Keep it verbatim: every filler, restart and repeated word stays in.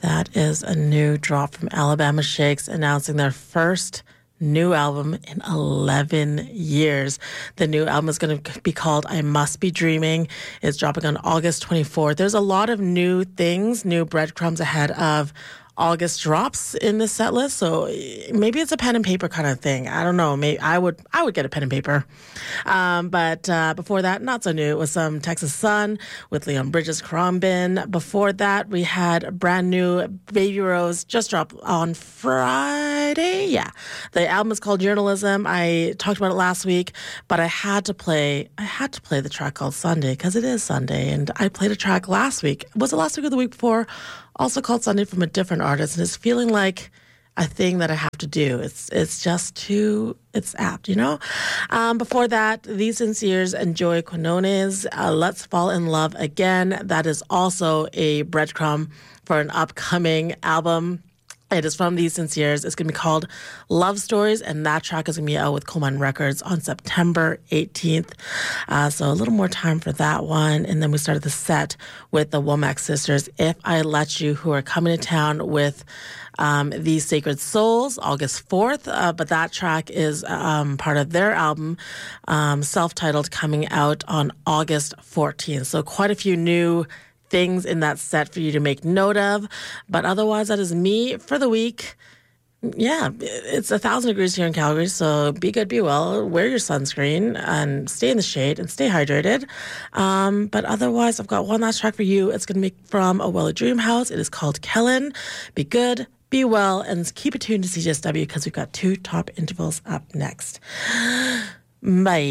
That is a new drop from Alabama Shakes announcing their first new album in eleven years. The new album is going to be called I Must Be Dreaming. It's dropping on August twenty-fourth. There's a lot of new things, new breadcrumbs ahead of August drops in the set list, so maybe it's a pen and paper kind of thing. I don't know. Maybe I would I would get a pen and paper. Um, but uh, before that, not so new. It was some Texas Sun with Leon Bridges Crombin. Before that, we had a brand new Baby Rose just dropped on Friday. Yeah, the album is called Journalism. I talked about it last week, but I had to play. I had to play the track called Sunday because it is Sunday, and I played a track last week. Was it last week or the week before? Also called Sunday from a different artist, and it's feeling like a thing that I have to do. It's it's just too, it's apt, you know? Um, before that, These Sinceres and Joey Quinones, uh, Let's Fall in Love Again. That is also a breadcrumb for an upcoming album. It is from These Sinceres. It's going to be called Love Stories, and that track is going to be out with Coleman Records on September eighteenth. Uh, so a little more time for that one. And then we started the set with the Womack Sisters, If I Let You, who are coming to town with um, These Sacred Souls, August fourth. Uh, but that track is um, part of their album, um, self-titled, coming out on August fourteenth. So quite a few new things in that set for you to make note of. But otherwise, that is me for the week. Yeah, it's a thousand degrees here in Calgary, so be good, be well, wear your sunscreen, and stay in the shade and stay hydrated. Um, but otherwise, I've got one last track for you. It's going to be from Owella Dreamhouse. It is called Kellen. Be good, be well, and keep it tuned to C J S W because we've got two top intervals up next. Bye.